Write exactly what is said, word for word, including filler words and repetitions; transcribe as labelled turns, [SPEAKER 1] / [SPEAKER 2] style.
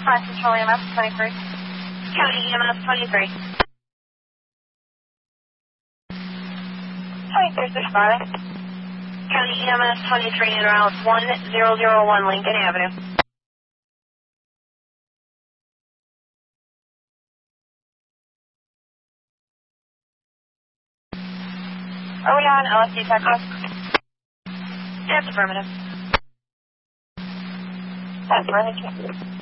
[SPEAKER 1] five Control E M S twenty-three.
[SPEAKER 2] County E M S twenty-three.
[SPEAKER 1] twenty-three six five.
[SPEAKER 2] County E M S twenty-three en route one zero zero one Lincoln Avenue.
[SPEAKER 1] Are we on L S D Texas?
[SPEAKER 2] That's affirmative.
[SPEAKER 1] That's really cute.